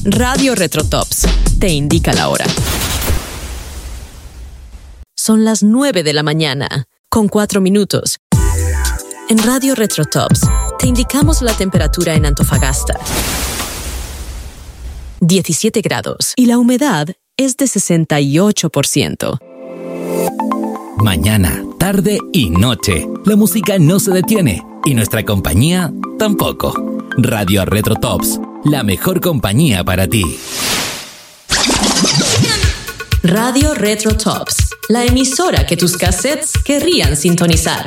Radio Retrotops te indica la hora. Son las 9 de la mañana, con 4 minutos. En Radio Retrotops te indicamos la temperatura en Antofagasta. 17 grados y la humedad es de 68%. Mañana, tarde y noche, la música no se detiene y nuestra compañía tampoco. Radio Retrotops, la mejor compañía para ti. Radio Retrotops, la emisora que tus cassettes querrían sintonizar.